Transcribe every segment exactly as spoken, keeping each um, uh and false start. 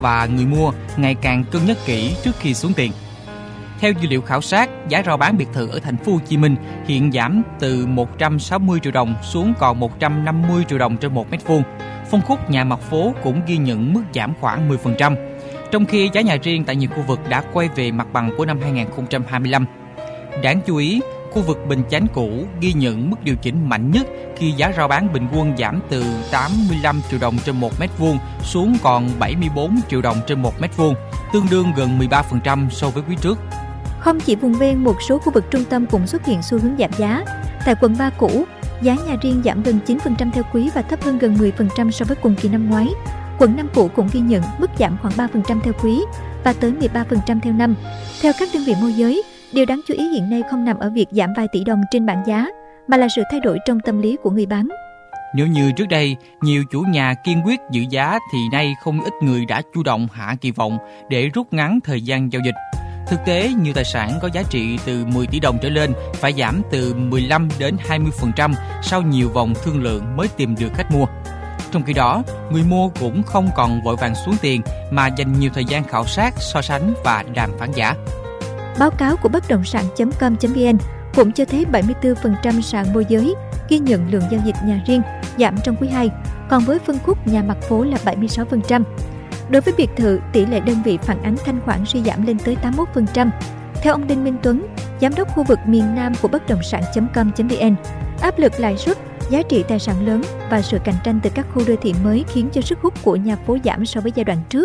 và người mua ngày càng cân nhắc kỹ trước khi xuống tiền. Theo dữ liệu khảo sát, giá rao bán biệt thự ở thành phố Hồ Chí Minh hiện giảm từ một trăm sáu mươi triệu đồng xuống còn một trăm năm mươi triệu đồng trên một mét vuông. Phân khúc nhà mặt phố cũng ghi nhận mức giảm khoảng mười phần trăm, trong khi giá nhà riêng tại nhiều khu vực đã quay về mặt bằng của năm hai không hai lăm. Đáng chú ý, khu vực Bình Chánh cũ ghi nhận mức điều chỉnh mạnh nhất khi giá rao bán bình quân giảm từ tám mươi lăm triệu đồng trên một mét vuông xuống còn bảy mươi bốn triệu đồng trên một mét vuông, tương đương gần mười ba phần trăm so với quý trước. Không chỉ vùng ven, một số khu vực trung tâm cũng xuất hiện xu hướng giảm giá. Tại quận ba cũ, giá nhà riêng giảm gần chín phần trăm theo quý và thấp hơn gần mười phần trăm so với cùng kỳ năm ngoái. Quận năm cũ cũng ghi nhận mức giảm khoảng ba phần trăm theo quý và tới mười ba phần trăm theo năm. Theo các đơn vị môi giới, điều đáng chú ý hiện nay không nằm ở việc giảm vài tỷ đồng trên bảng giá, mà là sự thay đổi trong tâm lý của người bán. Nếu như trước đây, nhiều chủ nhà kiên quyết giữ giá thì nay không ít người đã chủ động hạ kỳ vọng để rút ngắn thời gian giao dịch. Thực tế, nhiều tài sản có giá trị từ mười tỷ đồng trở lên phải giảm từ mười lăm đến hai mươi phần trăm sau nhiều vòng thương lượng mới tìm được khách mua. Trong khi đó, người mua cũng không còn vội vàng xuống tiền mà dành nhiều thời gian khảo sát, so sánh và đàm phán giá. Báo cáo của bất động sản chấm com chấm vn cũng cho thấy bảy mươi tư phần trăm sàn môi giới ghi nhận lượng giao dịch nhà riêng giảm trong quý hai, còn với phân khúc nhà mặt phố là bảy mươi sáu phần trăm. Đối với biệt thự, tỷ lệ đơn vị phản ánh thanh khoản suy giảm lên tới tám mươi mốt phần trăm. Theo ông Đinh Minh Tuấn, giám đốc khu vực miền Nam của bất động sản chấm com chấm vn, áp lực lãi suất, giá trị tài sản lớn và sự cạnh tranh từ các khu đô thị mới khiến cho sức hút của nhà phố giảm so với giai đoạn trước.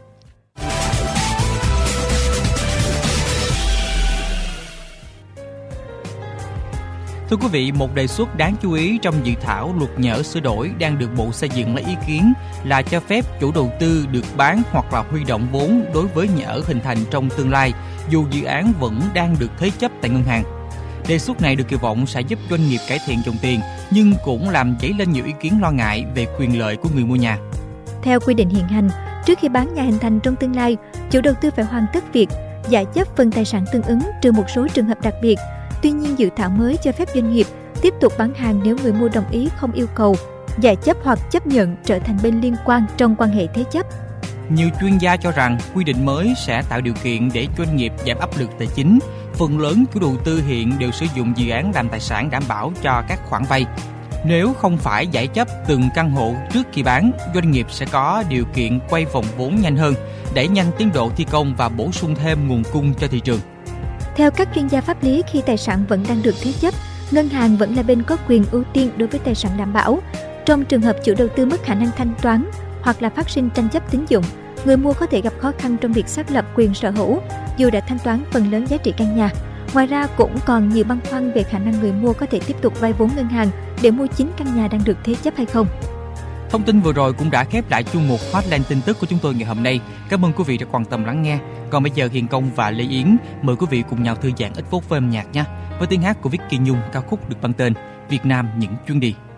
Thưa quý vị, một đề xuất đáng chú ý trong dự thảo luật nhà ở sửa đổi đang được Bộ Xây dựng lấy ý kiến là cho phép chủ đầu tư được bán hoặc là huy động vốn đối với nhà ở hình thành trong tương lai, dù dự án vẫn đang được thế chấp tại ngân hàng. Đề xuất này được kỳ vọng sẽ giúp doanh nghiệp cải thiện dòng tiền, nhưng cũng làm dấy lên nhiều ý kiến lo ngại về quyền lợi của người mua nhà. Theo quy định hiện hành, trước khi bán nhà hình thành trong tương lai, chủ đầu tư phải hoàn tất việc giải chấp phần tài sản tương ứng trừ một số trường hợp đặc biệt. Tuy nhiên, dự thảo mới cho phép doanh nghiệp tiếp tục bán hàng nếu người mua đồng ý không yêu cầu giải chấp hoặc chấp nhận trở thành bên liên quan trong quan hệ thế chấp. Nhiều chuyên gia cho rằng quy định mới sẽ tạo điều kiện để doanh nghiệp giảm áp lực tài chính. Phần lớn chủ đầu tư hiện đều sử dụng dự án làm tài sản đảm bảo cho các khoản vay. Nếu không phải giải chấp từng căn hộ trước khi bán, doanh nghiệp sẽ có điều kiện quay vòng vốn nhanh hơn, đẩy nhanh tiến độ thi công và bổ sung thêm nguồn cung cho thị trường. Theo các chuyên gia pháp lý, khi tài sản vẫn đang được thế chấp, ngân hàng vẫn là bên có quyền ưu tiên đối với tài sản đảm bảo. Trong trường hợp chủ đầu tư mất khả năng thanh toán hoặc là phát sinh tranh chấp tín dụng, người mua có thể gặp khó khăn trong việc xác lập quyền sở hữu dù đã thanh toán phần lớn giá trị căn nhà. Ngoài ra, cũng còn nhiều băn khoăn về khả năng người mua có thể tiếp tục vay vốn ngân hàng để mua chính căn nhà đang được thế chấp hay không. Thông tin vừa rồi cũng đã khép lại chuyên mục Hotline tin tức của chúng tôi ngày hôm nay. Cảm ơn quý vị đã quan tâm lắng nghe. Còn bây giờ, Hiền Công và Lê Yến mời quý vị cùng nhau thư giãn ít phút với âm nhạc nha. Với tiếng hát của Vicky Nhung, ca khúc được mang tên Việt Nam những chuyến đi.